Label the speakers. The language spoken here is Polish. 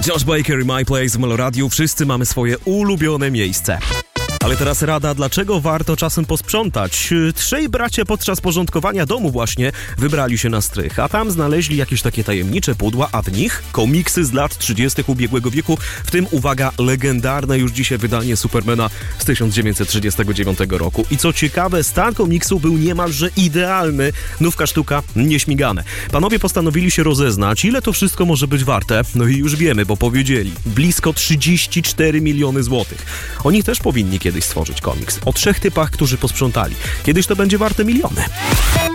Speaker 1: Josh Baker i My Place w Meloradiu. Wszyscy mamy swoje ulubione miejsce. Ale teraz rada, dlaczego warto czasem posprzątać. Trzej bracia podczas porządkowania domu właśnie wybrali się na strych, a tam znaleźli jakieś takie tajemnicze pudła, a w nich komiksy z lat 30. ubiegłego wieku, w tym, uwaga, legendarne już dzisiaj wydanie Supermana z 1939 roku. I co ciekawe, stan komiksu był niemalże idealny, nówka sztuka, nieśmigane. Panowie postanowili się rozeznać, ile to wszystko może być warte. No i już wiemy, bo powiedzieli, blisko 34 miliony złotych. Oni też powinni kiedyś stworzyć komiks o trzech typach, którzy posprzątali. Kiedyś to będzie warte miliony.